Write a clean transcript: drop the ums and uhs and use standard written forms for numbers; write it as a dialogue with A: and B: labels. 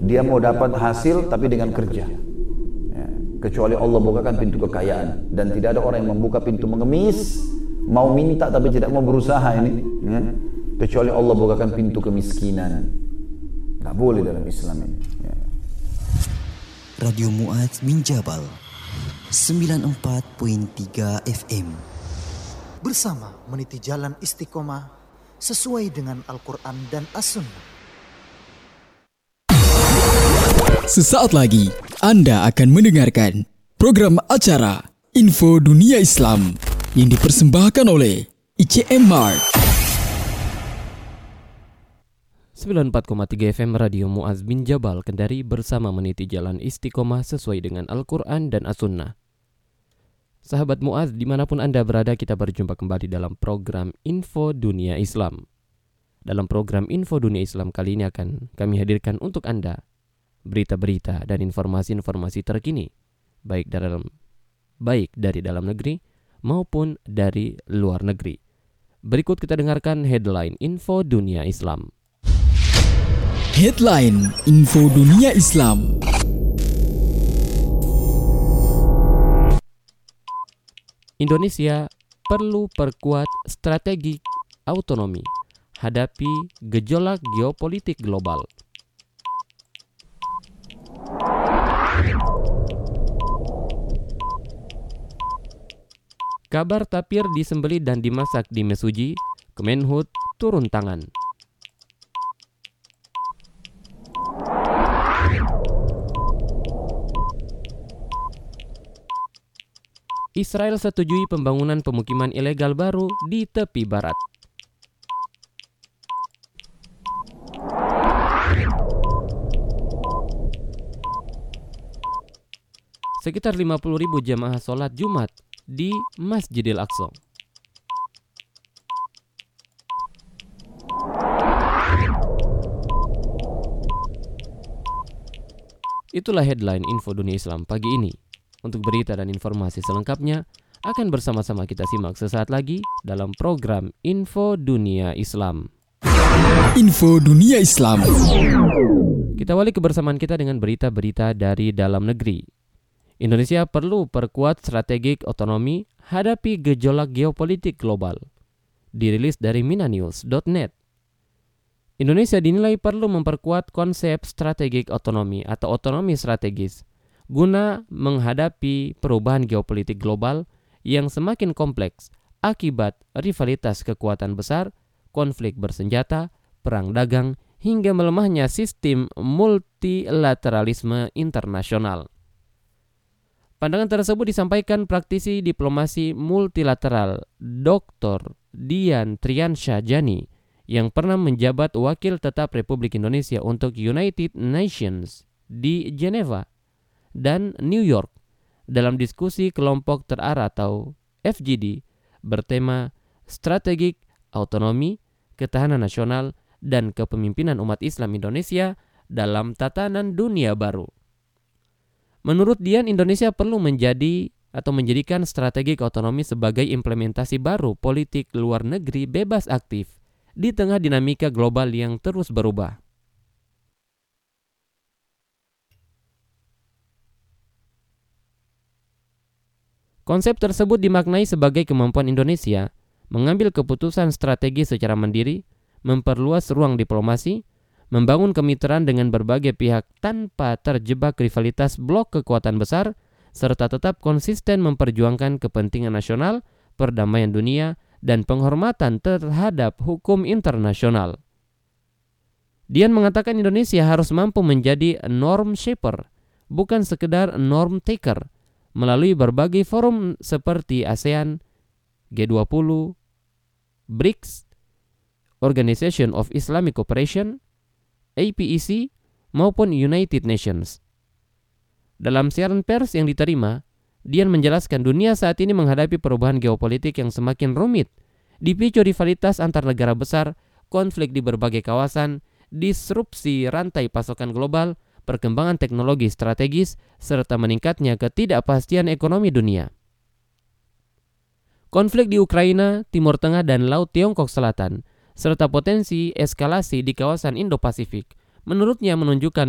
A: Dia mau dapat hasil tapi dengan kerja. Ya. Kecuali Allah bukakan pintu kekayaan. Dan tidak ada orang yang membuka pintu mengemis, mau minta tapi tidak mau berusaha ini. Ya. Kecuali Allah bukakan pintu kemiskinan. Nggak boleh dalam Islam ini. Ya.
B: Radio Mu'adz bin Jabal 94.3 FM.
C: Bersama meniti jalan istiqomah sesuai dengan Al-Quran dan As-Sunnah.
D: Sesaat lagi Anda akan mendengarkan program acara Info Dunia Islam yang dipersembahkan oleh ICM Mart.
E: 94,3 FM Radio Mu'adz bin Jabal Kendari bersama meniti jalan istiqomah sesuai dengan Al-Quran dan As-Sunnah. Sahabat Mu'adz, dimanapun Anda berada, kita berjumpa kembali dalam program Info Dunia Islam. Dalam program Info Dunia Islam kali ini akan kami hadirkan untuk Anda berita-berita dan informasi-informasi terkini, baik dari dalam negeri maupun dari luar negeri. Berikut kita dengarkan headline Info Dunia Islam.
D: Headline Info Dunia Islam.
E: Indonesia perlu perkuat strategi autonomi hadapi gejolak geopolitik global. Kabar tapir disembelih dan dimasak di Mesuji, Kemenhub turun tangan. Israel setujui pembangunan pemukiman ilegal baru di tepi barat. Sekitar 50.000 jamaah sholat Jumat di Masjidil Aqsa. Itulah headline Info Dunia Islam pagi ini. Untuk berita dan informasi selengkapnya akan bersama-sama kita simak sesaat lagi dalam program Info Dunia Islam.
D: Info Dunia Islam.
E: Kita awali kebersamaan kita dengan berita-berita dari dalam negeri. Indonesia perlu perkuat strategi otonomi hadapi gejolak geopolitik global. Dirilis dari minanews.net. Indonesia dinilai perlu memperkuat konsep strategik otonomi atau otonomi strategis guna menghadapi perubahan geopolitik global yang semakin kompleks akibat rivalitas kekuatan besar, konflik bersenjata, perang dagang, hingga melemahnya sistem multilateralisme internasional. Pandangan tersebut disampaikan praktisi diplomasi multilateral Dr. Dian Triansyah Jani yang pernah menjabat wakil tetap Republik Indonesia untuk United Nations di Geneva dan New York dalam diskusi kelompok terarah atau FGD bertema Strategik Autonomi, Ketahanan Nasional, dan Kepemimpinan Umat Islam Indonesia dalam Tatanan Dunia Baru. Menurut Dian, Indonesia perlu menjadikan strategik otonomi sebagai implementasi baru politik luar negeri bebas aktif di tengah dinamika global yang terus berubah. Konsep tersebut dimaknai sebagai kemampuan Indonesia mengambil keputusan strategis secara mandiri, memperluas ruang diplomasi, membangun kemitraan dengan berbagai pihak tanpa terjebak rivalitas blok kekuatan besar, serta tetap konsisten memperjuangkan kepentingan nasional, perdamaian dunia, dan penghormatan terhadap hukum internasional. Dian mengatakan Indonesia harus mampu menjadi norm shaper, bukan sekedar norm taker, melalui berbagai forum seperti ASEAN, G20, BRICS, Organization of Islamic Cooperation, APEC, maupun United Nations. Dalam siaran pers yang diterima, Dian menjelaskan dunia saat ini menghadapi perubahan geopolitik yang semakin rumit, dipicu rivalitas antar negara besar, konflik di berbagai kawasan, disrupsi rantai pasokan global, perkembangan teknologi strategis, serta meningkatnya ketidakpastian ekonomi dunia. Konflik di Ukraina, Timur Tengah, dan Laut Tiongkok Selatan, serta potensi eskalasi di kawasan Indo-Pasifik, menurutnya menunjukkan